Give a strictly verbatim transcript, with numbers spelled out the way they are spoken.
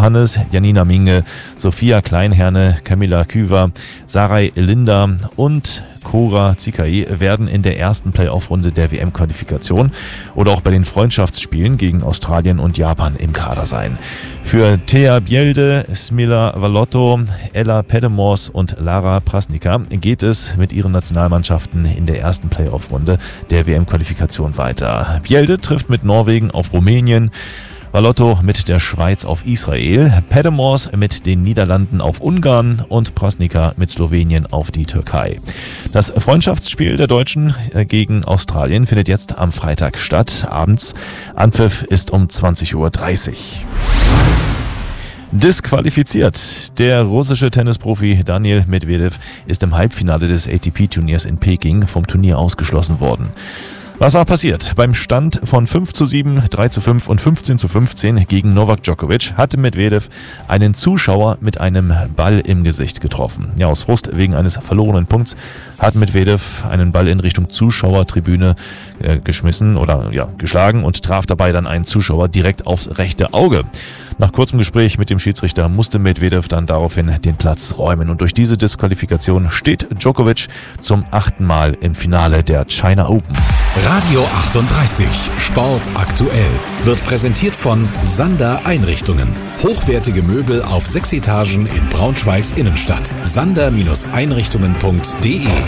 Johannes, Janina Minge, Sophia Kleinherne, Camilla Küver, Saray Linda und Cora Zikai werden in der ersten Playoff-Runde der W M-Qualifikation oder auch bei den Freundschaftsspielen gegen Australien und Japan im Kader sein. Für Thea Bielde, Smila Valotto, Ella Pedemors und Lara Prasnica geht es mit ihren Nationalmannschaften in der ersten Playoff-Runde der W M-Qualifikation weiter. Bielde trifft mit Norwegen auf Rumänien, Valotto mit der Schweiz auf Israel, Pedemors mit den Niederlanden auf Ungarn und Prasnica mit Slowenien auf die Türkei. Das Freundschaftsspiel der Deutschen gegen Australien findet jetzt am Freitag statt, abends. Anpfiff ist um zwanzig Uhr dreißig. Disqualifiziert. Der russische Tennisprofi Daniil Medvedev ist im Halbfinale des A T P-Turniers in Peking vom Turnier ausgeschlossen worden. Was war passiert? Beim Stand von fünf zu sieben, drei zu fünf und fünfzehn zu fünfzehn gegen Novak Djokovic hatte Medvedev einen Zuschauer mit einem Ball im Gesicht getroffen. Ja, aus Frust wegen eines verlorenen Punkts hat Medvedev einen Ball in Richtung Zuschauertribüne äh, geschmissen oder ja, geschlagen und traf dabei dann einen Zuschauer direkt aufs rechte Auge. Nach kurzem Gespräch mit dem Schiedsrichter musste Medvedev dann daraufhin den Platz räumen. Und durch diese Disqualifikation steht Djokovic zum achten Mal im Finale der China Open. Radio achtunddreißig, Sport aktuell, wird präsentiert von Sander Einrichtungen. Hochwertige Möbel auf sechs Etagen in Braunschweigs Innenstadt. sander Einrichtungen punkt de